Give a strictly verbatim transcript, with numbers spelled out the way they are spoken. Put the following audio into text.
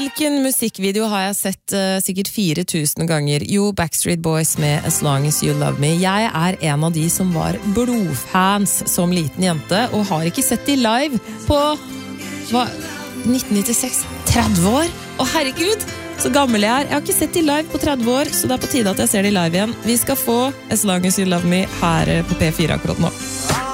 Hvilken musikkvideo har jeg sett uh, sikkert fire tusen ganger? Jo, Backstreet Boys med As Long As You Love Me. Jeg er en av de som var blodfans som liten jente, og har ikke sett de live på hva, nitten nittiseks, tretti år. Å herregud, så gammel jeg er. Jeg har ikke sett de live på tretti år, så det er på tide at jeg ser de live igjen. Vi skal få As Long As You Love Me her på P fire akkurat nå.